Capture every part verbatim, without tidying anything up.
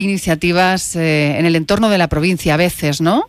iniciativas eh, en el entorno de la provincia a veces, ¿no?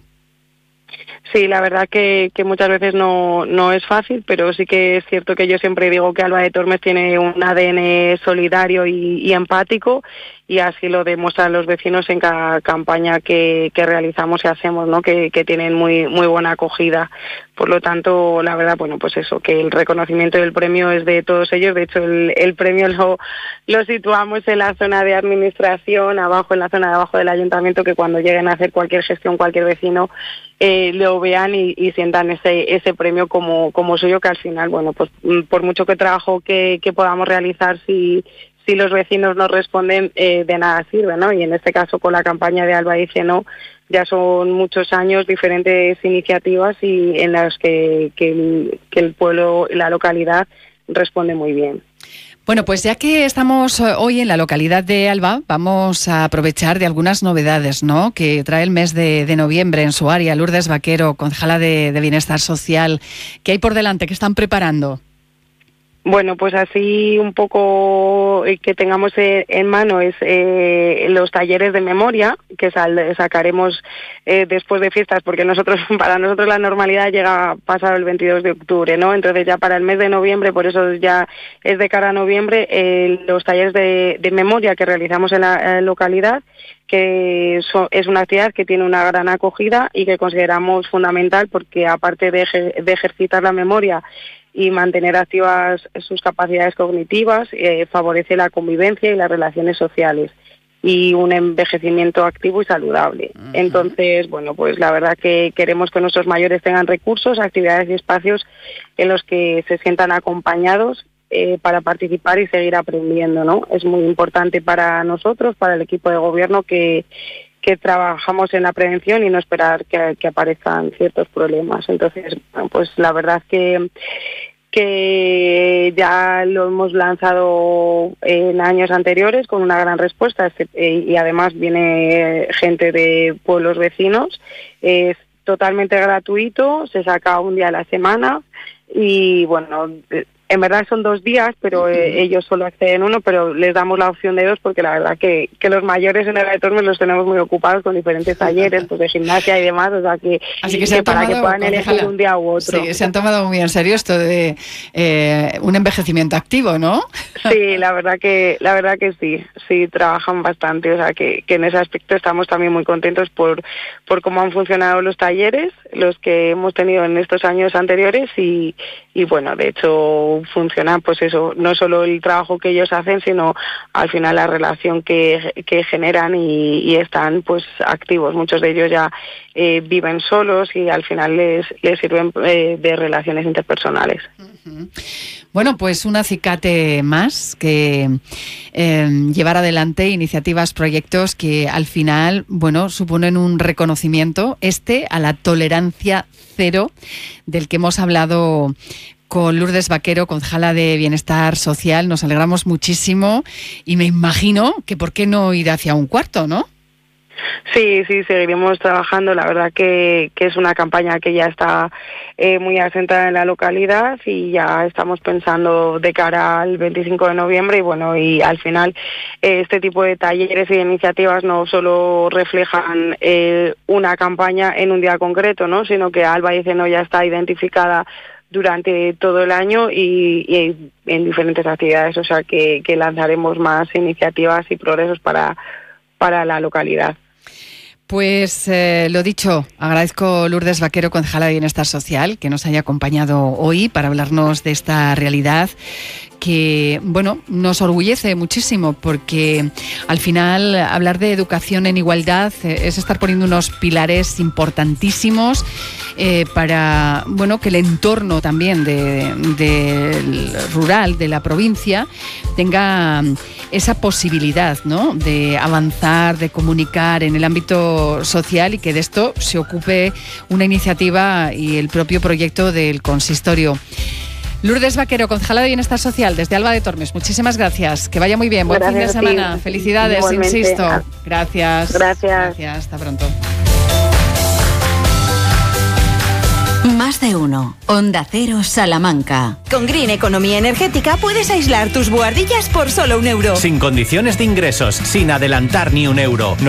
Sí, la verdad que, que muchas veces no, no es fácil, pero sí que es cierto que yo siempre digo que Alba de Tormes tiene un A D N solidario y, y empático, y así lo demuestran los vecinos en cada campaña que, que realizamos y hacemos, ¿no? Que, que tienen muy muy buena acogida. Por lo tanto, la verdad, bueno, pues eso, que el reconocimiento del premio es de todos ellos. De hecho, el, el premio lo, lo situamos en la zona de administración, abajo, en la zona de abajo del ayuntamiento, que cuando lleguen a hacer cualquier gestión, cualquier vecino, eh, lo vean y, y sientan ese ese premio como, como suyo, que al final, bueno, pues por mucho que trabajo que, que podamos realizar, si si los vecinos nos responden, eh, de nada sirve, ¿no? Y en este caso, con la campaña de Alba Dice No, ya son muchos años, diferentes iniciativas y en las que, que, el, que el pueblo, la localidad, responde muy bien. Bueno, pues ya que estamos hoy en la localidad de Alba, vamos a aprovechar de algunas novedades, ¿no?, que trae el mes de, de noviembre en su área. Lourdes Vaquero, concejala de, de Bienestar Social, ¿qué hay por delante? ¿Qué están preparando? Bueno, pues así un poco que tengamos en mano es eh, los talleres de memoria que sal, sacaremos eh, después de fiestas, porque nosotros para nosotros la normalidad llega pasado el veintidós de octubre, ¿no? Entonces ya para el mes de noviembre, por eso ya es de cara a noviembre, eh, los talleres de, de memoria que realizamos en la eh, localidad, que so, es una actividad que tiene una gran acogida y que consideramos fundamental, porque aparte de, ejer, de ejercitar la memoria y mantener activas sus capacidades cognitivas, eh, favorece la convivencia y las relaciones sociales y un envejecimiento activo y saludable. Uh-huh. Entonces, bueno, pues la verdad que queremos que nuestros mayores tengan recursos, actividades y espacios en los que se sientan acompañados eh, para participar y seguir aprendiendo, ¿no? Es muy importante para nosotros, para el equipo de gobierno, que que trabajamos en la prevención y no esperar que, que aparezcan ciertos problemas. Entonces, bueno, pues la verdad que que ya lo hemos lanzado en años anteriores con una gran respuesta, y además viene gente de pueblos vecinos. Es totalmente gratuito, se saca un día a la semana y bueno, en verdad son dos días, pero eh, ellos solo acceden uno, pero les damos la opción de dos, porque la verdad que, que los mayores en el Alba de Tormes los tenemos muy ocupados con diferentes talleres, pues de gimnasia y demás, o sea que, Así que, que que para tomado, que puedan elegir ojalá, un día u otro. Sí, se han tomado muy en serio esto de eh, un envejecimiento activo, ¿no? Sí, la verdad que la verdad que sí, sí trabajan bastante, o sea que, que en ese aspecto estamos también muy contentos por, por cómo han funcionado los talleres, los que hemos tenido en estos años anteriores, y, y bueno, de hecho funciona, pues eso, no solo el trabajo que ellos hacen, sino al final la relación que, que generan y, y están pues activos. Muchos de ellos ya eh, viven solos y al final les, les sirven eh, de relaciones interpersonales. Uh-huh. Bueno, pues un acicate más que eh, llevar adelante iniciativas, proyectos que al final, bueno, suponen un reconocimiento este a la tolerancia cero del que hemos hablado con Lourdes Vaquero, concejala de Bienestar Social. Nos alegramos muchísimo y me imagino que por qué no ir hacia un cuarto, ¿no? Sí, sí, seguiremos trabajando. La verdad que, que es una campaña que ya está eh, muy asentada en la localidad y ya estamos pensando de cara al veinticinco de noviembre, y bueno, y al final eh, este tipo de talleres y iniciativas no solo reflejan eh, una campaña en un día concreto, ¿no?, sino que Alba Dice No ya está identificada durante todo el año y, y en diferentes actividades, o sea que, que lanzaremos más iniciativas y progresos para, para la localidad. Pues eh, lo dicho, agradezco Lourdes Vaquero, concejala de Bienestar Social, que nos haya acompañado hoy para hablarnos de esta realidad que, bueno, nos orgullece muchísimo, porque al final hablar de educación en igualdad es estar poniendo unos pilares importantísimos eh, para, bueno, que el entorno también de, de rural, de la provincia, tenga esa posibilidad, ¿no?, de avanzar, de comunicar en el ámbito social, y que de esto se ocupe una iniciativa y el propio proyecto del consistorio. Lourdes Vaquero, concejala de Bienestar Social desde Alba de Tormes, muchísimas gracias. Que vaya muy bien. Buen fin de semana. Felicidades, igualmente. Insisto. Gracias. Gracias. Gracias. Hasta pronto. Más de uno. Onda Cero Salamanca. Con Green Economía Energética puedes aislar tus buhardillas por solo un euro. Sin condiciones de ingresos, sin adelantar ni un euro.